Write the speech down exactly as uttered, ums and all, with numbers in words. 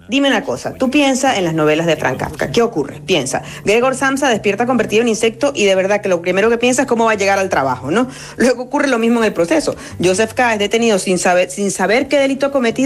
Dime una cosa, tú piensas en las novelas de Frank Kafka. ¿Qué ocurre? Piensa, Gregor Samsa despierta convertido en insecto y de verdad que lo primero que piensa es cómo va a llegar al trabajo, ¿no? Luego ocurre lo mismo en el proceso. Joseph K. es detenido sin saber, sin saber qué delito ha cometido